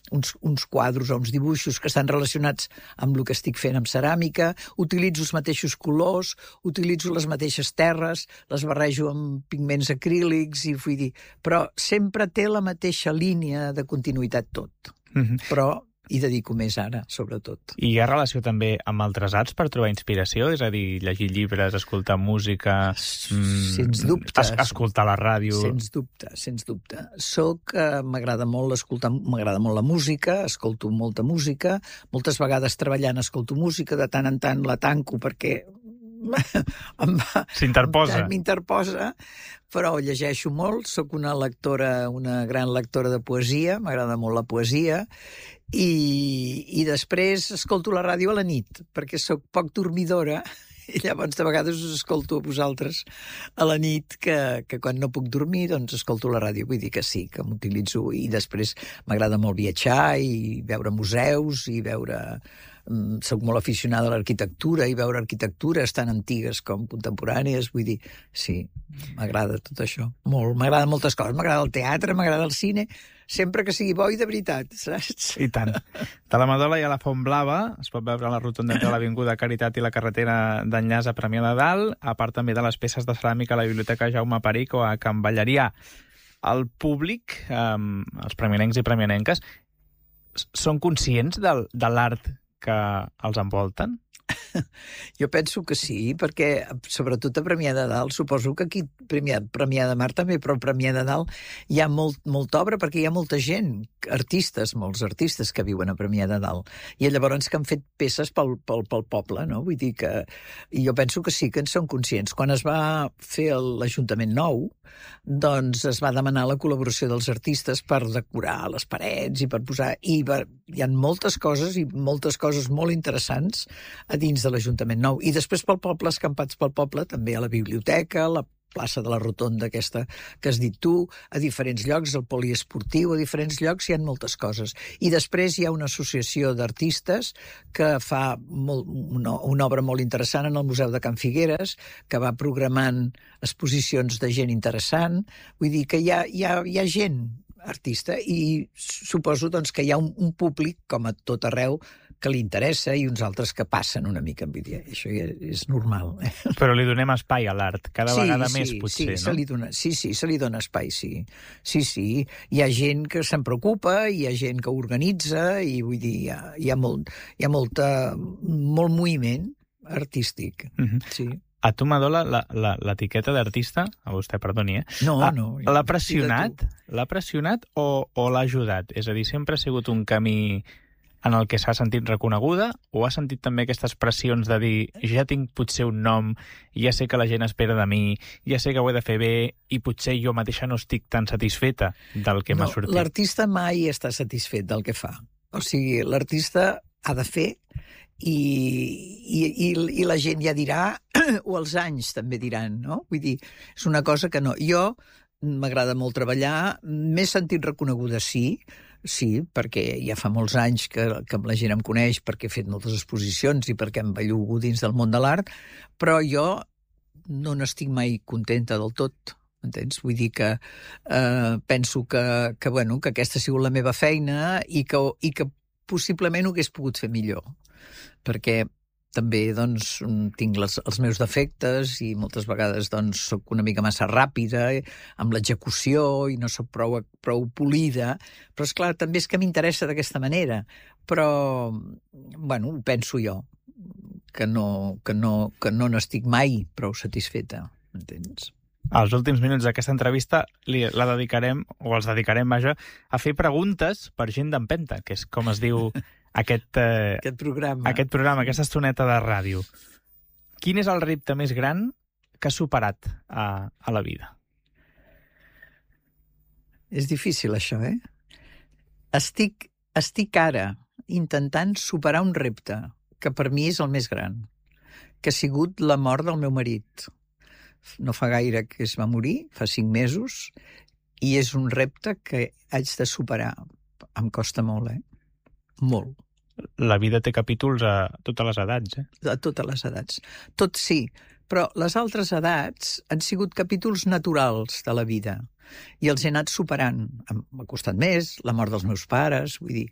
uns quadros o uns dibuixos que estan relacionats amb el que estic fent amb ceràmica, utilitzo els mateixos colors, utilitzo les mateixes terres, les barrejo amb pigments acrílics, i vull dir, però sempre té la mateixa línia de continuïtat tot. Però hi dedico més ara, sobretot. I hi ha relació també amb altres arts per trobar inspiració? És a dir, llegir llibres, escoltar música... Sens dubte. Escoltar la ràdio... Sens dubte, sens dubte. M'agrada molt la música, escolto molta música, moltes vegades treballant escolto música, de tant en tant la tanco perquè... M'interposa, però llegeixo molt, sóc una gran lectora de poesia, m'agrada molt la poesia, i després escolto la ràdio a la nit, perquè sóc poc dormidora, i llavors de vegades us escolto a vosaltres a la nit, que quan no puc dormir, doncs escolto la ràdio. Vull dir que sí, que m'utilitzo, i després m'agrada molt viatjar i veure museus i veure... Soc molt aficionada a l'arquitectura i veure arquitectures tan antigues com contemporànies, vull dir, sí, m'agrada tot això, molt, m'agraden moltes coses, m'agrada el teatre, m'agrada el cine, sempre que sigui bo i de veritat, saps? I tant. De la Madola i a la Font Blava es pot veure la rotonda entre l'Avinguda Caritat i la carretera d'enllaç a Premià de Dalt, a part també de les peces de ceràmica a la Biblioteca Jaume Peric o a Can Ballerià. El públic, els premianencs i premianenques, són conscients de l'art que els envolten? Jo penso que sí, perquè sobretot a Premià de Dalt, suposo que aquí Premià de Mar també, però a Premià de Dalt hi ha molta obra perquè hi ha molta gent, molts artistes que viuen a Premià de Dalt, i llavors que han fet peces pel poble, no? Vull dir que... I jo penso que sí que en són conscients. Quan es va fer l'Ajuntament nou, doncs es va demanar la col·laboració dels artistes per decorar les parets i per posar... I hi ha moltes coses molt interessants a dins de l'Ajuntament nou. I després pel poble, escampats pel poble, també a la biblioteca, a la plaça de la Rotonda aquesta que has dit tu, a diferents llocs, al poliesportiu, a diferents llocs hi ha moltes coses. I després hi ha una associació d'artistes que fa una obra molt interessant en el Museu de Can Figueres, que va programant exposicions de gent interessant. Vull dir que hi ha gent artista i suposo doncs, que hi ha un públic, com a tot arreu, que li interessa i uns altres que passen una mica, vull dir, això ja és normal. Però li donem espai a l'art, cada vegada més, potser, no? Se li dona espai, sí. Sí, hi ha gent que se'n preocupa, hi ha gent que organitza, i vull dir, hi ha molt moviment artístic, sí. A tu, Madola, l'etiqueta d'artista, a vostè, perdoni, No. L'ha pressionat o l'ha ajudat? És a dir, sempre ha sigut un camí en el que s'ha sentit reconeguda, o ha sentit també aquestes pressions de dir ja tinc potser un nom, ja sé que la gent espera de mi, ja sé que ho he de fer bé, i potser jo mateixa no estic tan satisfeta del que m'ha sortit? L'artista mai està satisfet del que fa. O sigui, l'artista ha de fer i la gent ja dirà, o els anys també diran, no? Vull dir, és una cosa que no... Jo m'agrada molt treballar, m'he sentit reconeguda, sí, perquè ja fa molts anys que la gent em coneix, perquè he fet moltes exposicions i perquè em bellugo dins del món de l'art, però jo no n'estic mai contenta del tot, entens? Vull dir que penso que aquesta ha sigut la meva feina i que possiblement ho hagués pogut fer millor, perquè també doncs, tinc els meus defectes i moltes vegades doncs, soc una mica massa ràpida amb l'execució i no soc prou polida, però esclar, també és que m'interessa d'aquesta manera, però ho penso jo, que no n'estic mai prou satisfeta, entens? Els últims minuts d'aquesta entrevista la dedicarem, o els dedicarem, vaja, a fer preguntes per gent d'empenta, que és com es diu aquest programa, aquesta estoneta de ràdio. Quin és el repte més gran que has superat a la vida? És difícil, això, eh? Estic ara intentant superar un repte que per mi és el més gran, que ha sigut la mort del meu marit. No fa gaire que es va morir, fa 5 mesos, i és un repte que haig de superar. Em costa molt, Molt. La vida té capítols a totes les edats, A totes les edats. Tot sí, però les altres edats han sigut capítols naturals de la vida i els he anat superant. M'ha costat més, la mort dels meus pares, vull dir,